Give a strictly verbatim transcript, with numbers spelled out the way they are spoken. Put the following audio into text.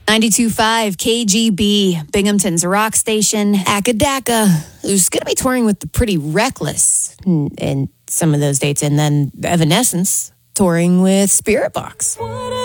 ninety-two point five K G B, Binghamton's rock station. Akadaka, who's going to be touring with the Pretty Reckless in, in some of those dates. And then Evanescence touring with Spirit Box.